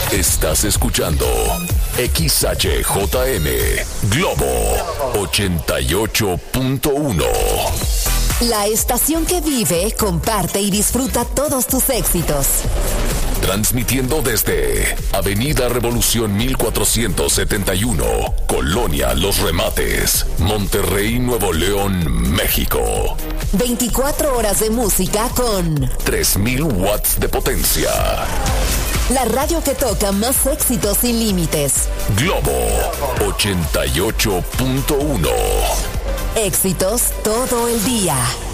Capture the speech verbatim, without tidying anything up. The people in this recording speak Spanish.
Estás escuchando X H J M Globo ochenta y ocho punto uno. La estación que vive, comparte y disfruta todos tus éxitos. Transmitiendo desde Avenida Revolución mil cuatrocientos setenta y uno, Colonia Los Remates, Monterrey, Nuevo León, México. veinticuatro horas de música con tres mil watts de potencia. La radio que toca más éxitos sin límites. Globo ochenta y ocho punto uno. Éxitos todo el día.